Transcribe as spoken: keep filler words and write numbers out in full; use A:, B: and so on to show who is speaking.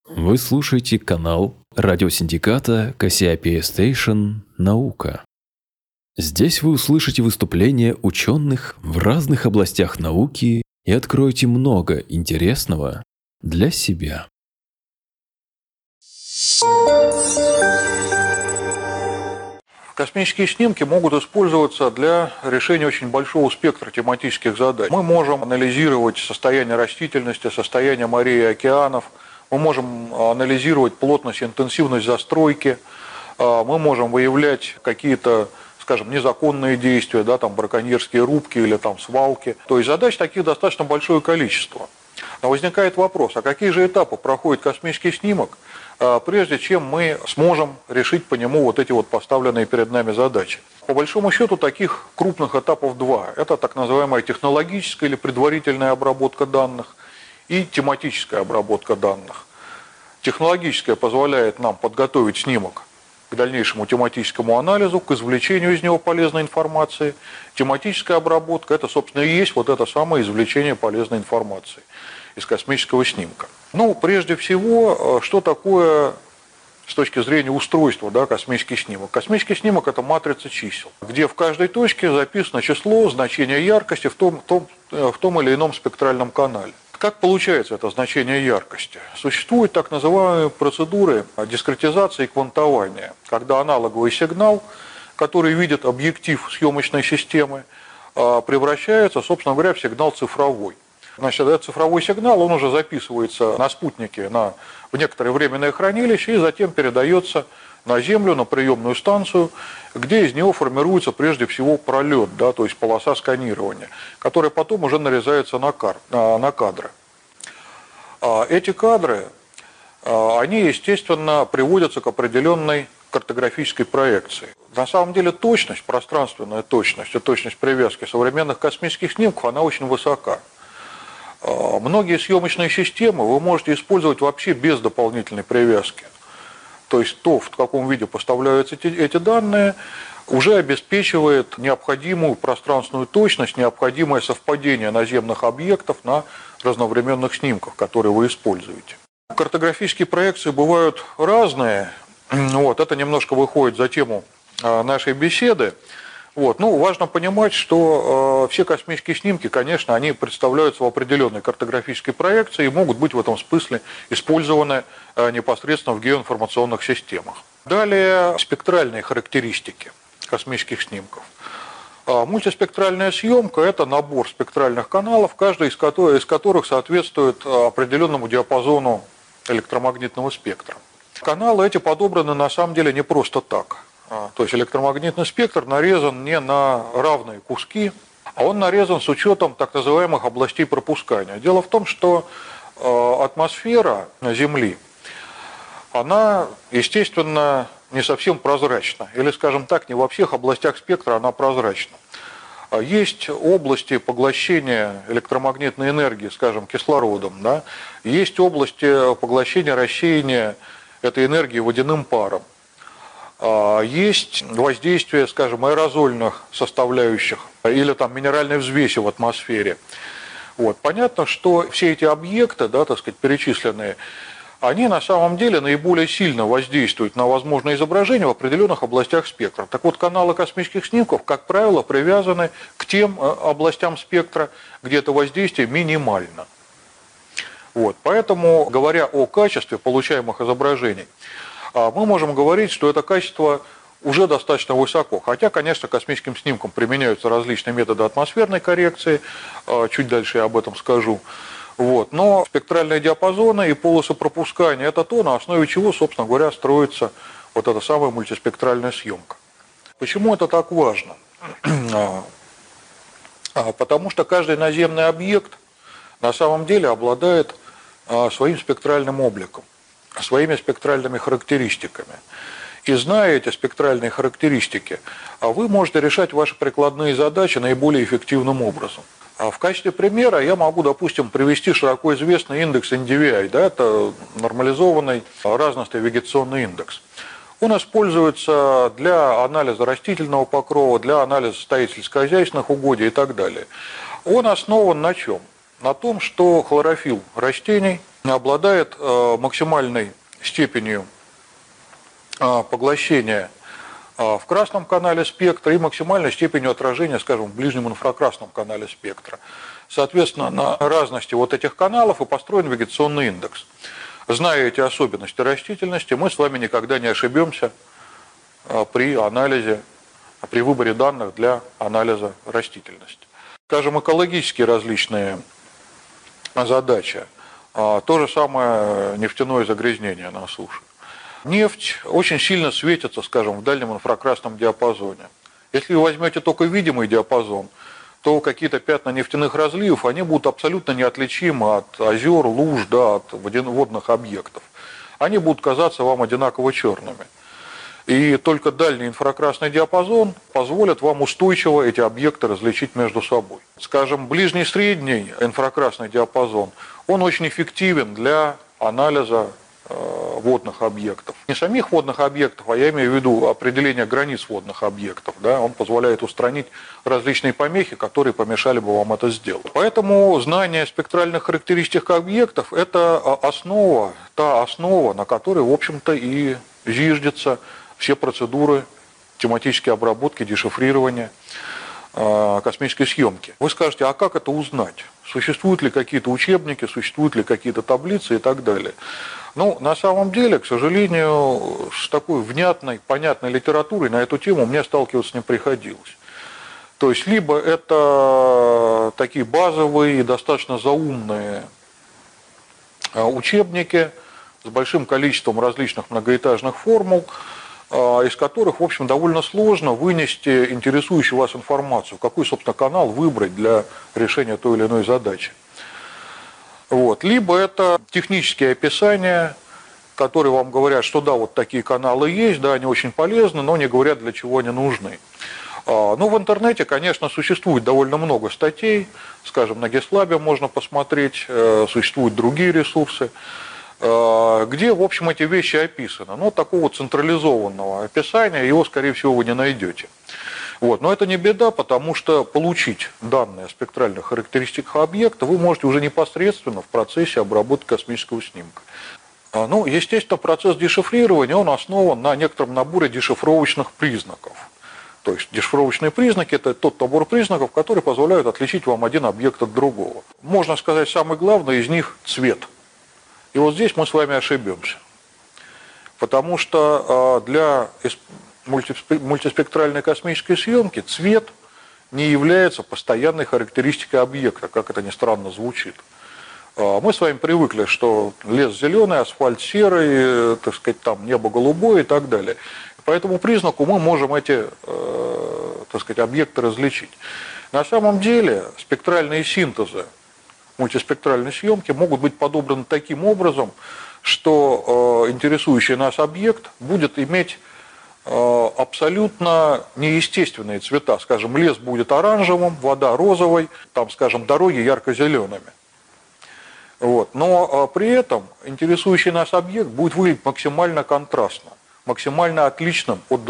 A: Вы слушаете канал радиосиндиката Кассиопея Стейшн «Наука». Здесь вы услышите выступления ученых в разных областях науки и откроете много интересного для себя.
B: Космические снимки могут использоваться для решения очень большого спектра тематических задач. Мы можем анализировать состояние растительности, состояние морей и океанов, мы можем анализировать плотность и интенсивность застройки, мы можем выявлять какие-то, скажем, незаконные действия, да, там браконьерские рубки или там свалки. То есть задач таких достаточно большое количество. Но возникает вопрос, а какие же этапы проходит космический снимок, прежде чем мы сможем решить по нему вот эти вот поставленные перед нами задачи? По большому счету таких крупных этапов два. Это так называемая технологическая или предварительная обработка данных и тематическая обработка данных. Технологическая позволяет нам подготовить снимок к дальнейшему тематическому анализу, к извлечению из него полезной информации. Тематическая обработка – это, собственно, и есть вот это самое извлечение полезной информации из космического снимка. Ну, прежде всего, что такое с точки зрения устройства, да, космический снимок? Космический снимок – это матрица чисел, где в каждой точке записано число, значение яркости в том, том, в том или ином спектральном канале. Как получается это значение яркости? Существуют так называемые процедуры дискретизации и квантования, когда аналоговый сигнал, который видит объектив съемочной системы, превращается, собственно говоря, в сигнал цифровой. Значит, этот цифровой сигнал, он уже записывается на спутнике, на, в некоторое временное хранилище и затем передается на Землю, на приемную станцию, где из него формируется прежде всего пролет, да, то есть полоса сканирования, которая потом уже нарезается на, кар, на кадры. Эти кадры, они, естественно, приводятся к определенной картографической проекции. На самом деле точность, пространственная точность и точность привязки современных космических снимков, она очень высока. Многие съемочные системы вы можете использовать вообще без дополнительной привязки. То есть то, в каком виде поставляются эти, эти данные, уже обеспечивает необходимую пространственную точность, необходимое совпадение наземных объектов на разновременных снимках, которые вы используете. Картографические проекции бывают разные. Вот, это немножко выходит за тему нашей беседы. Вот. Ну, важно понимать, что э, все космические снимки, конечно, они представляются в определенной картографической проекции и могут быть в этом смысле использованы э, непосредственно в геоинформационных системах. Далее спектральные характеристики космических снимков. Э, мультиспектральная съемка – это набор спектральных каналов, каждый из которых, из которых соответствует определенному диапазону электромагнитного спектра. Каналы эти подобраны на самом деле не просто так. То есть электромагнитный спектр нарезан не на равные куски, а он нарезан с учетом так называемых областей пропускания. Дело в том, что атмосфера Земли, она, естественно, не совсем прозрачна. Или, скажем так, не во всех областях спектра она прозрачна. Есть области поглощения электромагнитной энергии, скажем, кислородом, да? Есть области поглощения рассеяния этой энергии водяным паром. Есть воздействие, скажем, аэрозольных составляющих или там минеральной взвеси в атмосфере. Вот. Понятно, что все эти объекты, да, так сказать, перечисленные, они на самом деле наиболее сильно воздействуют на возможное изображение в определенных областях спектра. Так вот, каналы космических снимков, как правило, привязаны к тем областям спектра, где это воздействие минимально. Вот. Поэтому, говоря о качестве получаемых изображений, мы можем говорить, что это качество уже достаточно высоко. Хотя, конечно, космическим снимкам применяются различные методы атмосферной коррекции, чуть дальше я об этом скажу. Вот. Но спектральные диапазоны и полосы пропускания – это то, на основе чего, собственно говоря, строится вот эта самая мультиспектральная съемка. Почему это так важно? Потому что каждый наземный объект на самом деле обладает своим спектральным обликом, своими спектральными характеристиками. И зная эти спектральные характеристики, вы можете решать ваши прикладные задачи наиболее эффективным образом. В качестве примера я могу, допустим, привести широко известный индекс эн ди ви ай, да, это нормализованный разностый вегетационный индекс. Он используется для анализа растительного покрова, для анализа сельскохозяйственных угодий и так далее. Он основан на чем? На том, что хлорофилл растений обладает э, максимальной степенью э, поглощения э, в красном канале спектра и максимальной степенью отражения, скажем, в ближнем инфракрасном канале спектра. Соответственно, на разности вот этих каналов и построен вегетационный индекс. Зная эти особенности растительности, мы с вами никогда не ошибемся э, при анализе, при выборе данных для анализа растительности. Скажем, экологические различные задачи. То же самое нефтяное загрязнение на суше. Нефть очень сильно светится, скажем, в дальнем инфракрасном диапазоне. Если вы возьмете только видимый диапазон, то какие-то пятна нефтяных разливов, они будут абсолютно неотличимы от озер, луж, да, от водных объектов. Они будут казаться вам одинаково черными. И только дальний инфракрасный диапазон позволит вам устойчиво эти объекты различить между собой. Скажем, ближний средний инфракрасный диапазон, он очень эффективен для анализа э, водных объектов. Не самих водных объектов, а я имею в виду определение границ водных объектов. Да? Он позволяет устранить различные помехи, которые помешали бы вам это сделать. Поэтому знание спектральных характеристик объектов – это основа, та основа, на которой, в общем-то, и зиждется все процедуры тематической обработки, дешифрирования э, космической съемки. Вы скажете, а как это узнать? Существуют ли какие-то учебники, существуют ли какие-то таблицы и так далее? Ну, на самом деле, к сожалению, с такой внятной, понятной литературой на эту тему мне сталкиваться не приходилось. То есть, либо это такие базовые и достаточно заумные учебники с большим количеством различных многоэтажных формул, из которых, в общем, довольно сложно вынести интересующую вас информацию, какой, собственно, канал выбрать для решения той или иной задачи. Вот. Либо это технические описания, которые вам говорят, что да, вот такие каналы есть, да, они очень полезны, но не говорят, для чего они нужны. Ну, в интернете, конечно, существует довольно много статей, скажем, на GitLab можно посмотреть, существуют другие ресурсы, где, в общем, эти вещи описаны. Но такого централизованного описания его, скорее всего, вы не найдете. Вот. Но это не беда, потому что получить данные о спектральных характеристиках объекта вы можете уже непосредственно в процессе обработки космического снимка. Ну, естественно, процесс дешифрирования, он основан на некотором наборе дешифровочных признаков. То есть дешифровочные признаки – это тот набор признаков, которые позволяют отличить вам один объект от другого. Можно сказать, самый главный из них – цвет. И вот здесь мы с вами ошибемся. Потому что для мультиспектральной космической съемки цвет не является постоянной характеристикой объекта, как это ни странно звучит. Мы с вами привыкли, что лес зеленый, асфальт серый, так сказать, там небо голубое и так далее. По этому признаку мы можем эти, так сказать, объекты различить. На самом деле спектральные синтезы мультиспектральной съемки могут быть подобраны таким образом, что э, интересующий нас объект будет иметь э, абсолютно неестественные цвета. Скажем, лес будет оранжевым, вода розовой, там, скажем, дороги ярко-зелеными. Вот. Но э, при этом интересующий нас объект будет выглядеть максимально контрастно, максимально отличным от других.